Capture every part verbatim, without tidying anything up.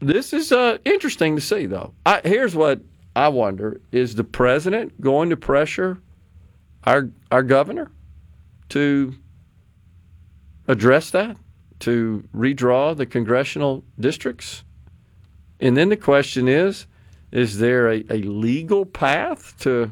this is uh, interesting to see, though. I, here's what I wonder: is the president going to pressure our our governor to address that, to redraw the congressional districts? And then the question is, is there a, a legal path to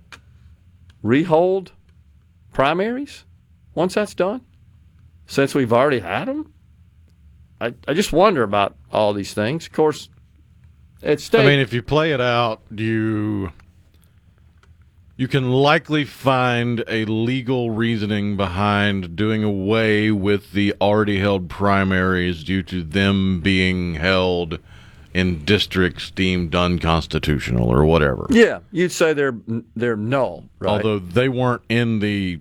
rehold primaries once that's done, since we've already had them? I, I just wonder about all these things. Of course, at state. I mean, if you play it out, you you can likely find a legal reasoning behind doing away with the already held primaries due to them being held in districts deemed unconstitutional or whatever. Yeah, you'd say they're they're null, right? Although they weren't in the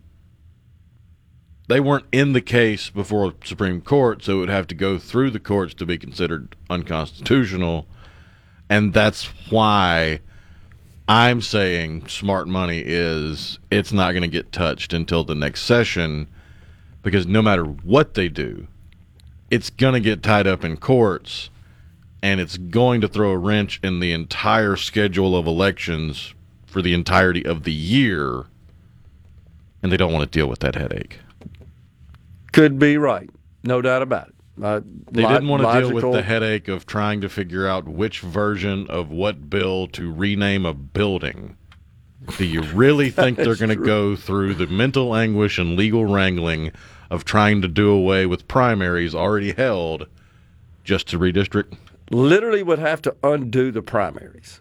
they weren't in the case before the Supreme Court, so it would have to go through the courts to be considered unconstitutional. And that's why I'm saying smart money is it's not going to get touched until the next session, because no matter what they do, it's going to get tied up in courts, and it's going to throw a wrench in the entire schedule of elections for the entirety of the year, and they don't want to deal with that headache. Could be right. No doubt about it. Uh, they lo- didn't want to logical. deal with the headache of trying to figure out which version of what bill to rename a building. Do you really think they're going to go through the mental anguish and legal wrangling of trying to do away with primaries already held just to redistrict? Literally would have to undo the primaries.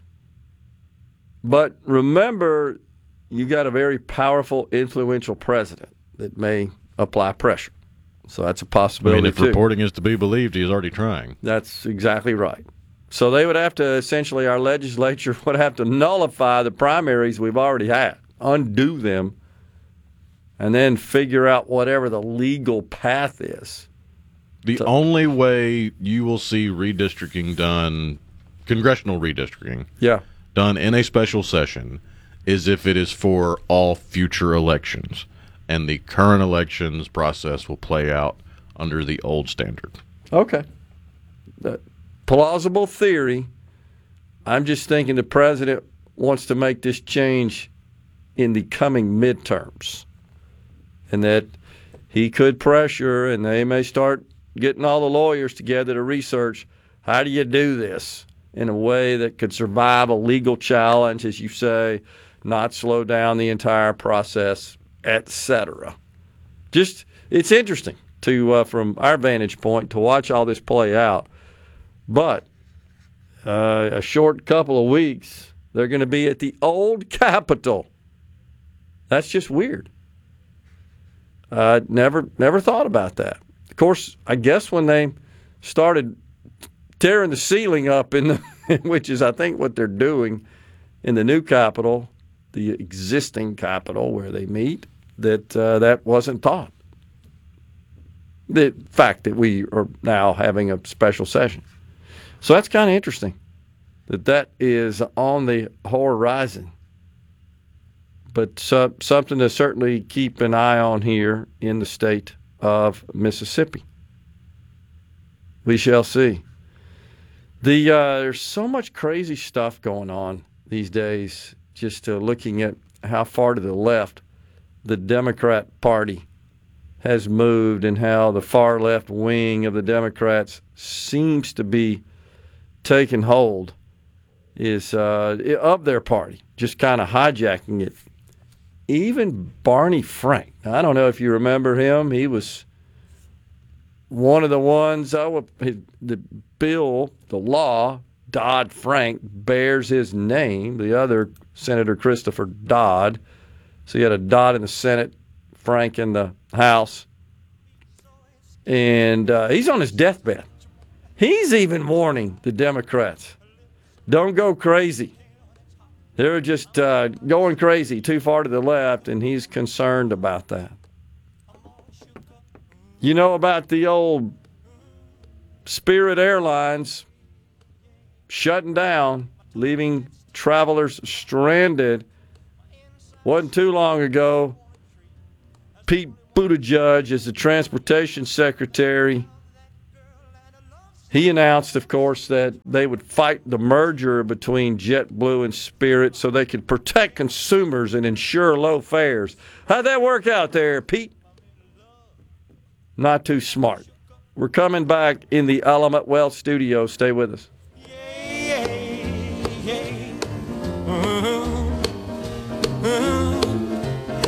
But remember, you got a very powerful, influential president that may apply pressure. So that's a possibility, I mean, if too. reporting is to be believed, he's already trying. That's exactly right. So they would have to, essentially, our legislature would have to nullify the primaries we've already had, undo them, and then figure out whatever the legal path is. The so, only way you will see redistricting done, congressional redistricting, yeah. done in a special session, is if it is for all future elections. And the current elections process will play out under the old standard. Okay. Uh, plausible theory. I'm just thinking the president wants to make this change in the coming midterms. And that he could pressure, and they may start getting all the lawyers together to research how do you do this in a way that could survive a legal challenge, as you say, not slow down the entire process, et cetera. Just, it's interesting to, uh, from our vantage point, to watch all this play out. But uh, a short couple of weeks, they're going to be at the old Capitol. That's just weird. Uh, never, never thought about that. Of course, I guess when they started tearing the ceiling up, in the, which is, I think, what they're doing in the new Capitol, the existing Capitol where they meet, that uh, that wasn't thought. The fact that we are now having a special session. So that's kind of interesting that that is on the horizon. But uh, something to certainly keep an eye on here in the state of Mississippi. We shall see. The uh, there's so much crazy stuff going on these days, just uh, looking at how far to the left the Democrat Party has moved and how the far left wing of the Democrats seems to be taking hold is uh, of their party, just kind of hijacking it. Even Barney Frank. I don't know if you remember him. He was one of the ones, oh, the bill, the law, Dodd-Frank, bears his name. The other, Senator Christopher Dodd. So you had a Dodd in the Senate, Frank in the House. And uh, he's on his deathbed. He's even warning the Democrats, don't go crazy. They're just uh, going crazy, too far to the left, and he's concerned about that. You know about the old Spirit Airlines shutting down, leaving travelers stranded. Wasn't too long ago, Pete Buttigieg, as the transportation secretary, He announced, of course, that they would fight the merger between JetBlue and Spirit so they could protect consumers and ensure low fares. How'd that work out there, Pete? Not too smart. We're coming back in the Element Wealth studio. Stay with us. Yeah, yeah. Uh-huh. Uh-huh.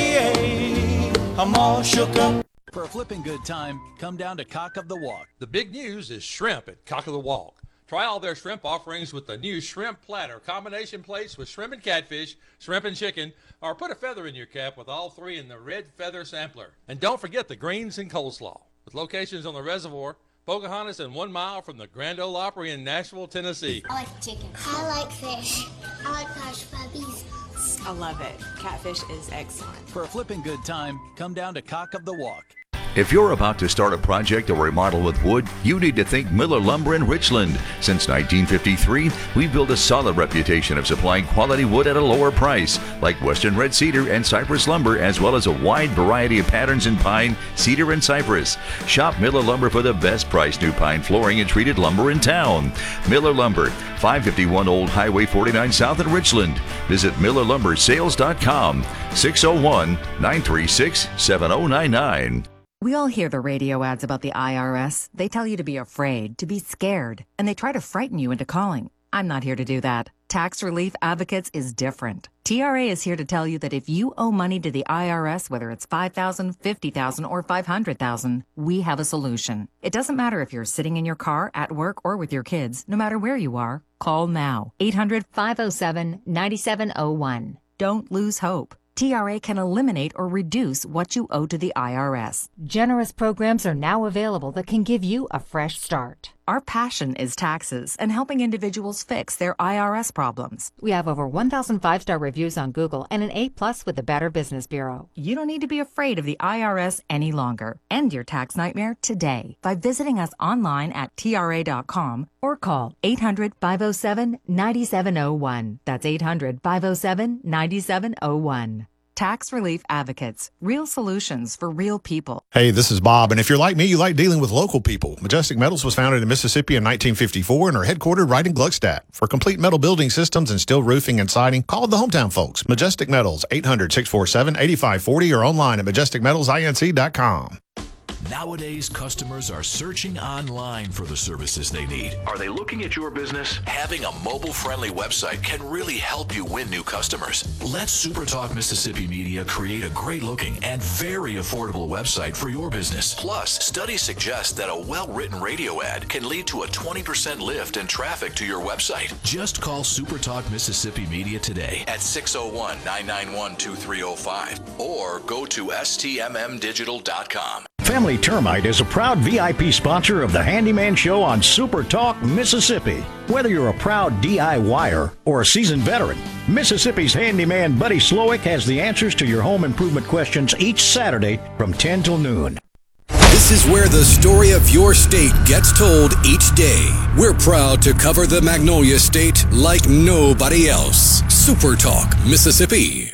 Hey, hey, I'm all shook up. For a flipping good time, come down to Cock of the Walk. The big news is shrimp at Cock of the Walk. Try all their shrimp offerings with the new shrimp platter, combination plates with shrimp and catfish, shrimp and chicken, or put a feather in your cap with all three in the red feather sampler. And don't forget the greens and coleslaw. With locations on the Reservoir, Pocahontas, and one mile from the Grand Ole Opry in Nashville, Tennessee. I like chicken. I like fish. I like hush puppies. I love it. Catfish is excellent. For a flipping good time, come down to Cock of the Walk. If you're about to start a project or remodel with wood, you need to think Miller Lumber in Richland. Since nineteen fifty-three, we've built a solid reputation of supplying quality wood at a lower price, like Western Red Cedar and Cypress Lumber, as well as a wide variety of patterns in pine, cedar, and cypress. Shop Miller Lumber for the best price new pine flooring and treated lumber in town. Miller Lumber, five fifty-one Old Highway forty-nine South in Richland. Visit Miller Lumber Sales dot com, six oh one, nine three six, seven oh nine nine. We all hear the radio ads about the I R S. They tell you to be afraid, to be scared, and they try to frighten you into calling. I'm not here to do that. Tax Relief Advocates is different. T R A is here to tell you that if you owe money to the I R S, whether it's five thousand dollars, fifty thousand dollars, or five hundred thousand dollars, we have a solution. It doesn't matter if you're sitting in your car, at work, or with your kids. No matter where you are, call now. eight hundred, five oh seven, nine seven oh one. Don't lose hope. T R A can eliminate or reduce what you owe to the I R S. Generous programs are now available that can give you a fresh start. Our passion is taxes and helping individuals fix their I R S problems. We have over one thousand five-star reviews on Google and an A plus with the Better Business Bureau. You don't need to be afraid of the I R S any longer. End your tax nightmare today by visiting us online at T R A dot com or call eight hundred, five oh seven, nine seven oh one. That's eight hundred, five oh seven, nine seven oh one. Tax Relief Advocates. Real solutions for real people. Hey, this is Bob, and if you're like me, you like dealing with local people. Majestic Metals was founded in Mississippi in nineteen fifty-four and are headquartered right in Gluckstadt. For complete metal building systems and steel roofing and siding, call the hometown folks. Majestic Metals, eight hundred, six four seven, eight five four zero or online at majestic metals inc dot com. Nowadays, customers are searching online for the services they need. Are they looking at your business? Having a mobile-friendly website can really help you win new customers. Let SuperTalk Mississippi Media create a great-looking and very affordable website for your business. Plus, studies suggest that a well-written radio ad can lead to a twenty percent lift in traffic to your website. Just call SuperTalk Mississippi Media today at six oh one, nine nine one, two three oh five or go to S T M M digital dot com. Family Termite is a proud V I P sponsor of the Handyman Show on Super Talk Mississippi. Whether you're a proud D I Y er or a seasoned veteran, Mississippi's handyman Buddy Slowick has the answers to your home improvement questions each Saturday from ten till noon. This is where the story of your state gets told each day. We're proud to cover the Magnolia State like nobody else. Super Talk Mississippi.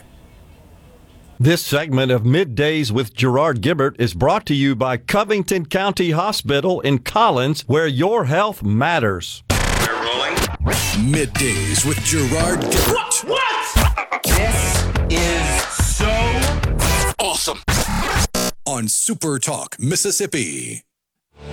This segment of Middays with Gerard Gibert is brought to you by Covington County Hospital in Collins, where your health matters. We're rolling. Middays with Gerard Gibert. What? What? This is so awesome. On Super Talk Mississippi.